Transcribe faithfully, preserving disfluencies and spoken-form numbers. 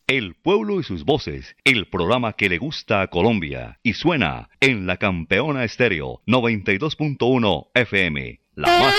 El pueblo y sus voces, el programa que le gusta a Colombia y suena en la Campeona Estéreo noventa y dos punto uno F M, la más